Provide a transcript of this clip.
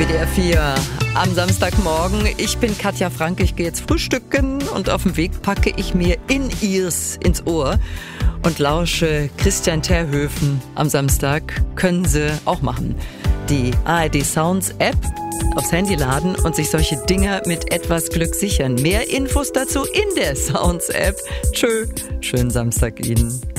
WDR 4 am Samstagmorgen. Ich bin Katja Frank, ich gehe jetzt frühstücken und auf dem Weg packe ich mir In-Ears ins Ohr und lausche Christian Terhöfen am Samstag. Können Sie auch machen. Die ARD Sounds App aufs Handy laden und sich solche Dinger mit etwas Glück sichern. Mehr Infos dazu in der Sounds App. Tschö, schönen Samstag Ihnen.